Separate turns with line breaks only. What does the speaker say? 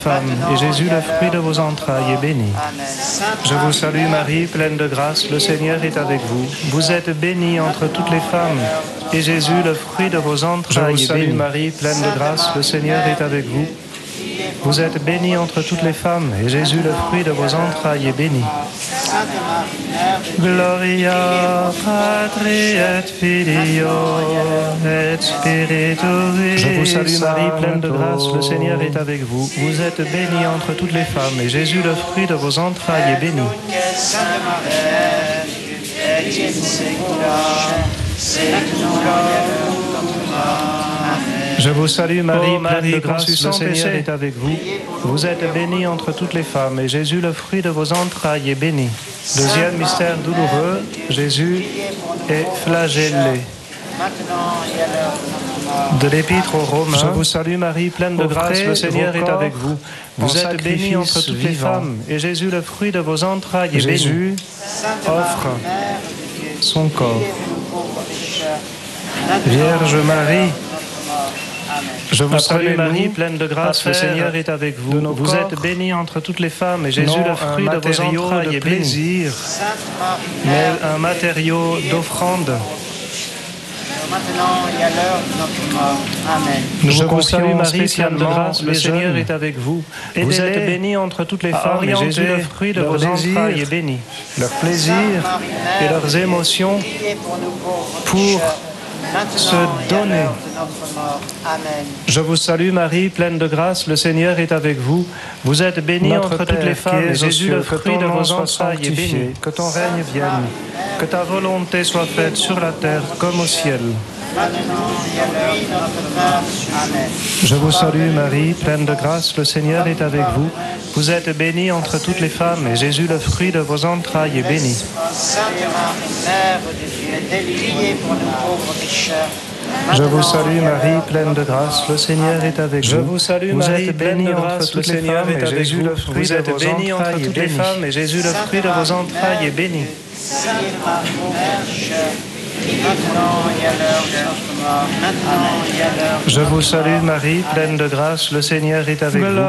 Femme, et Jésus, le fruit de vos entrailles, est béni. Je vous salue Marie, pleine de grâce, le Seigneur est avec vous. Vous êtes bénie entre toutes les femmes, et Jésus, le fruit de vos entrailles, est béni. Je vous salue Marie, pleine de grâce, le Seigneur est avec vous. Vous êtes bénie entre toutes les femmes, et Jésus, le fruit de vos entrailles, est béni. Gloria Patri et Filio et Spiritui. Je vous salue Marie, pleine de grâce, le Seigneur est avec vous. Vous êtes bénie entre toutes les femmes, et Jésus, le fruit de vos entrailles, est béni. Je vous salue Marie, pleine de grâce, le Seigneur est avec vous. Vous êtes bénie entre toutes les femmes, et Jésus, le fruit de vos entrailles, est béni. Deuxième mystère douloureux, Jésus est flagellé. De l'Épître aux Romains. Je vous salue Marie, pleine de grâce, le Seigneur est avec vous. Vous êtes bénie entre toutes les femmes, et Jésus, le fruit de vos entrailles, est béni. Jésus offre son corps. Vierge Marie, je vous salue Marie, pleine de grâce, le Seigneur est avec vous. Vous êtes bénie entre toutes les femmes, et Jésus, le fruit de vos entrailles, est béni. Mais un matériau d'offrande.
Maintenant et à l'heure de notre mort. Amen.
Je vous salue Marie, pleine de grâce, le Seigneur est avec vous. Vous êtes bénie entre toutes les femmes, et Jésus, le fruit de vos entrailles, est béni. Leurs plaisirs et leurs émotions pour se donner. Je vous salue Marie, pleine de grâce, le Seigneur est avec vous. Vous êtes bénie entre toutes les femmes, et Jésus, le fruit de vos entrailles, est béni. Que ton règne vienne, que ta volonté soit faite sur la terre comme au ciel. Je vous salue Marie, pleine de grâce, le Seigneur est avec vous. Vous êtes bénie entre toutes les femmes, et Jésus, le fruit de vos entrailles, est béni. Je vous salue Marie, pleine de grâce, le Seigneur est avec vous. Je vous salue Marie, pleine de grâce, le Seigneur est avec vous. Vous êtes bénie entre toutes les femmes, et Jésus, le fruit de vos entrailles, est béni. Je vous salue Marie, pleine de grâce, le Seigneur est avec vous.